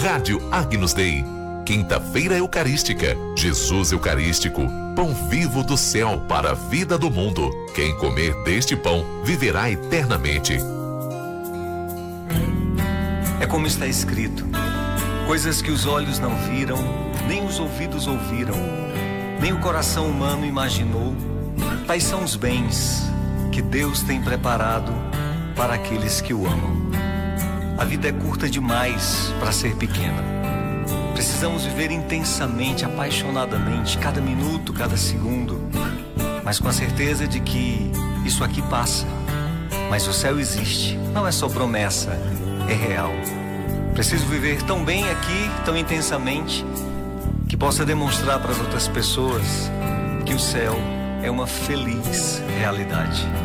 Rádio Agnus Dei. Quinta-feira Eucarística. Jesus Eucarístico. Pão vivo do céu para a vida do mundo. Quem comer deste pão viverá eternamente. É como está escrito: coisas que os olhos não viram, nem os ouvidos ouviram, nem o coração humano imaginou. Tais são os bens que Deus tem preparado para aqueles que o amam. A vida é curta demais para ser pequena. Precisamos viver intensamente, apaixonadamente, cada minuto, cada segundo, mas com a certeza de que isso aqui passa. Mas o céu existe, não é só promessa, é real. Preciso viver tão bem aqui, tão intensamente, que possa demonstrar para as outras pessoas que o céu é uma feliz realidade.